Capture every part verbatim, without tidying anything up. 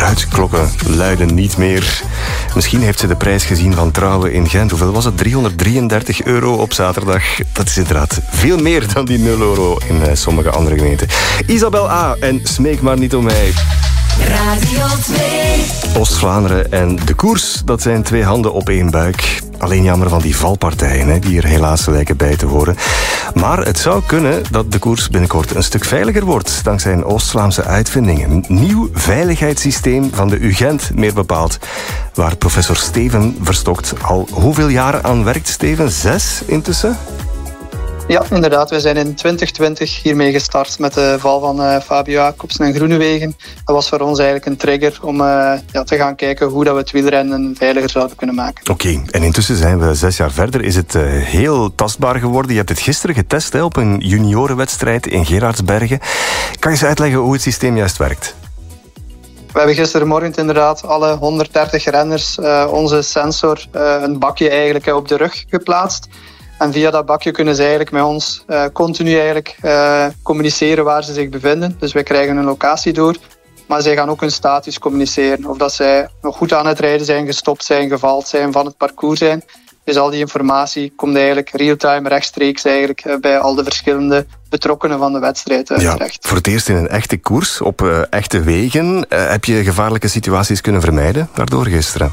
uitklokken luiden niet meer. Misschien heeft ze de prijs gezien van trouwen in Gent. Hoeveel was het? driehonderddrieëndertig euro op zaterdag. Dat is inderdaad veel meer dan die nul euro in uh, sommige andere gemeenten. Isabel A. en Smeek maar niet om mij. Radio twee. Oost-Vlaanderen en de koers, dat zijn twee handen op één buik. Alleen jammer van die valpartijen, hè, die er helaas lijken bij te horen. Maar het zou kunnen dat de koers binnenkort een stuk veiliger wordt, dankzij een Oost-Vlaamse uitvinding. Een nieuw veiligheidssysteem van de U Gent, meer bepaald. Waar professor Steven Verstokt al hoeveel jaren aan werkt, Steven? Zes intussen? Ja, inderdaad. We zijn in twintig twintig hiermee gestart met de val van uh, Fabio Jacobsen en Groenewegen. Dat was voor ons eigenlijk een trigger om uh, ja, te gaan kijken hoe dat we het wielrennen veiliger zouden kunnen maken. Oké, okay. En intussen zijn we zes jaar verder. Is het uh, heel tastbaar geworden? Je hebt het gisteren getest hè, op een juniorenwedstrijd in Gerardsbergen. Kan je eens uitleggen hoe het systeem juist werkt? We hebben gistermorgen inderdaad alle honderddertig renners uh, onze sensor, uh, een bakje eigenlijk uh, op de rug geplaatst. En via dat bakje kunnen ze eigenlijk met ons uh, continu eigenlijk, uh, communiceren waar ze zich bevinden. Dus wij krijgen een locatie door. Maar zij gaan ook hun status communiceren. Of dat zij nog goed aan het rijden zijn, gestopt zijn, gevald zijn, van het parcours zijn. Dus al die informatie komt eigenlijk real-time rechtstreeks eigenlijk, uh, bij al de verschillende betrokkenen van de wedstrijd uh, ja, terecht. Voor het eerst in een echte koers, op uh, echte wegen. Uh, heb je gevaarlijke situaties kunnen vermijden daardoor gisteren?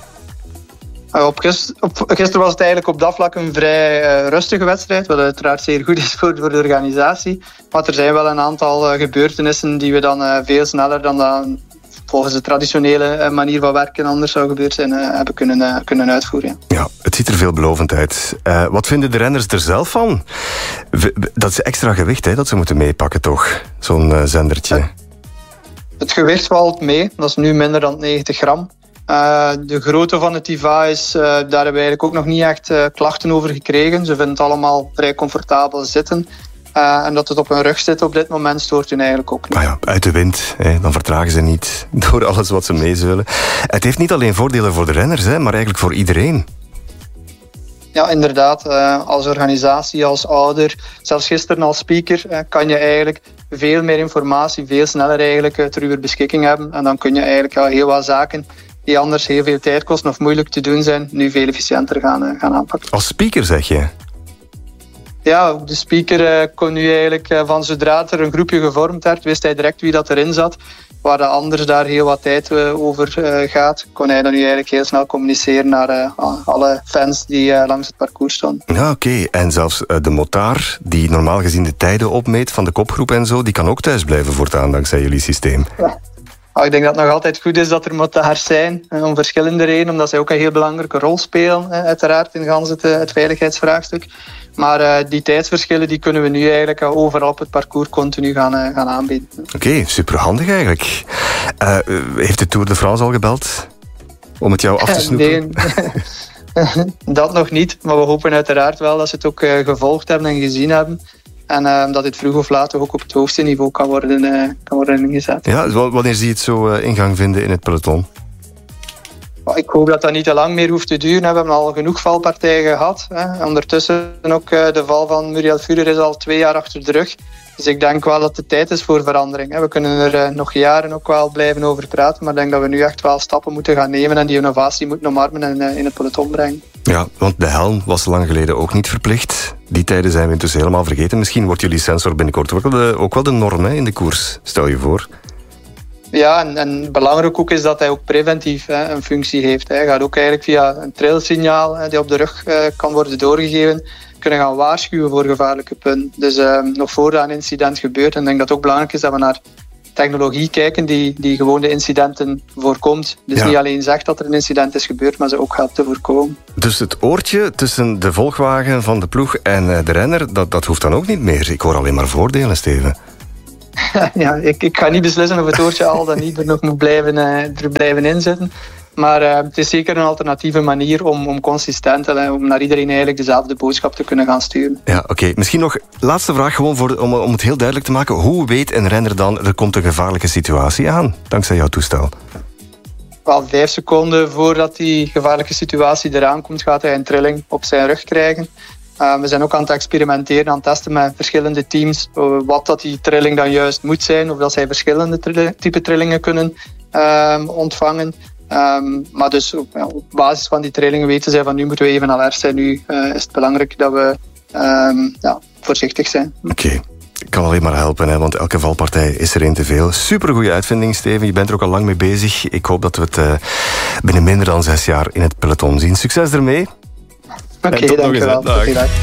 Op gisteren, op gisteren was het eigenlijk op dat vlak een vrij uh, rustige wedstrijd, wat uiteraard zeer goed is voor, voor de organisatie. Maar er zijn wel een aantal uh, gebeurtenissen die we dan uh, veel sneller dan dan volgens de traditionele uh, manier van werken anders zou gebeurd zijn, uh, hebben kunnen, uh, kunnen uitvoeren. Ja. ja, het ziet er veelbelovend uit. Uh, wat vinden de renners er zelf van? V- dat is extra gewicht hè, dat ze moeten meepakken toch, zo'n uh, zendertje. Uh, het gewicht valt mee, dat is nu minder dan negentig gram. Uh, de grootte van het device, uh, daar hebben we eigenlijk ook nog niet echt uh, klachten over gekregen. Ze vinden het allemaal vrij comfortabel zitten. Uh, en dat het op hun rug zit op dit moment stoort hun eigenlijk ook niet. Ah ja, uit de wind, hè, dan vertragen ze niet door alles wat ze meezullen. Het heeft niet alleen voordelen voor de renners, hè, maar eigenlijk voor iedereen. Ja, inderdaad. Uh, als organisatie, als ouder, zelfs gisteren als speaker, uh, kan je eigenlijk veel meer informatie, veel sneller eigenlijk uh, ter uw beschikking hebben. En dan kun je eigenlijk ja, heel wat zaken die anders heel veel tijd kosten of moeilijk te doen zijn, nu veel efficiënter gaan, uh, gaan aanpakken. Als speaker zeg je? Ja, de speaker uh, kon nu eigenlijk uh, van zodra er een groepje gevormd werd, wist hij direct wie dat erin zat. Waar de anders daar heel wat tijd uh, over uh, gaat, kon hij dan nu eigenlijk heel snel communiceren naar uh, alle fans die uh, langs het parcours stonden. Ja, oké. Okay. En zelfs uh, de motaar, die normaal gezien de tijden opmeet van de kopgroep en zo, die kan ook thuis blijven voortaan dankzij jullie systeem. Ja. Oh, ik denk dat het nog altijd goed is dat er motards zijn, eh, om verschillende redenen, omdat zij ook een heel belangrijke rol spelen, eh, uiteraard, in gans het, het veiligheidsvraagstuk. Maar uh, die tijdsverschillen die kunnen we nu eigenlijk uh, overal op het parcours continu gaan, uh, gaan aanbieden. Oké, okay, superhandig eigenlijk. Uh, heeft de Tour de France al gebeld om het jou af te snoepen? Nee, dat nog niet, maar we hopen uiteraard wel dat ze het ook uh, gevolgd hebben en gezien hebben. En uh, dat dit vroeg of laat ook op het hoogste niveau kan worden, uh, kan worden ingezet. Ja, wanneer zie je het zo uh, ingang vinden in het peloton? Ik hoop dat dat niet te lang meer hoeft te duren. We hebben al genoeg valpartijen gehad. Ondertussen ook uh, de val van Muriel Fuller is al twee jaar achter de rug. Dus ik denk wel dat het tijd is voor verandering. We kunnen er uh, nog jaren ook wel blijven over praten, maar ik denk dat we nu echt wel stappen moeten gaan nemen en die innovatie moeten omarmen en uh, in het peloton brengen. Ja, want de helm was lang geleden ook niet verplicht. Die tijden zijn we intussen helemaal vergeten. Misschien wordt jullie sensor binnenkort ook wel de, ook wel de norm hè, in de koers. Stel je voor. Ja, en, en belangrijk ook is dat hij ook preventief hè, een functie heeft. Hij gaat ook eigenlijk via een trailsignaal hè, die op de rug uh, kan worden doorgegeven, kunnen gaan waarschuwen voor gevaarlijke punten. Dus uh, nog voordat een incident gebeurt. En ik denk dat het ook belangrijk is dat we naar technologie kijken die, die gewoon de incidenten voorkomt. Dus ja. Niet alleen zegt dat er een incident is gebeurd, maar ze ook helpt te voorkomen. Dus het oortje tussen de volgwagen van de ploeg en de renner, dat, dat hoeft dan ook niet meer. Ik hoor alleen maar voordelen, Steven. Ja, ik, ik ga niet beslissen of het oortje al dan niet er nog moet blijven, uh, er blijven inzitten. Maar uh, het is zeker een alternatieve manier om, om consistent uh, om naar iedereen eigenlijk dezelfde boodschap te kunnen gaan sturen. Ja, oké. Okay. Misschien nog laatste vraag gewoon voor, om, om het heel duidelijk te maken. Hoe weet een renner dan, er komt een gevaarlijke situatie aan, dankzij jouw toestel? Wel, vijf seconden voordat die gevaarlijke situatie eraan komt, gaat hij een trilling op zijn rug krijgen. Uh, we zijn ook aan het experimenteren, aan het testen met verschillende teams uh, wat dat die trilling dan juist moet zijn, of dat zij verschillende trillingen, type trillingen kunnen um, ontvangen. Um, maar dus ja, op basis van die trainingen weten zij van nu moeten we even alert zijn. Nu uh, is het belangrijk dat we um, ja, voorzichtig zijn. Oké. Okay. Kan alleen maar helpen, hè, want elke valpartij is er één te veel. Supergoeie uitvinding, Steven. Je bent er ook al lang mee bezig. Ik hoop dat we het uh, binnen minder dan zes jaar in het peloton zien. Succes ermee. Oké, okay, dankjewel. Dag.